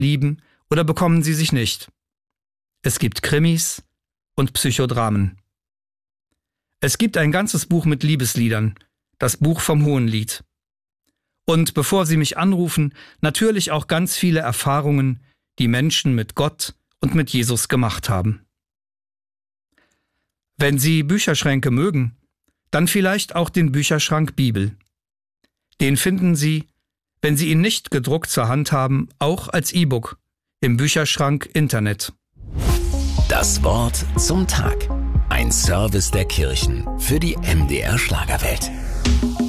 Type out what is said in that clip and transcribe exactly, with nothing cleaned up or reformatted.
lieben oder bekommen sie sich nicht. Es gibt Krimis und Psychodramen. Es gibt ein ganzes Buch mit Liebesliedern, das Buch vom Hohenlied. Und bevor Sie mich anrufen, natürlich auch ganz viele Erfahrungen, die Menschen mit Gott und mit Jesus gemacht haben. Wenn Sie Bücherschränke mögen, dann vielleicht auch den Bücherschrank Bibel. Den finden Sie, wenn Sie ihn nicht gedruckt zur Hand haben, auch als E-Book im Bücherschrank Internet. Das Wort zum Tag. Ein Service der Kirchen für die M D R Schlagerwelt.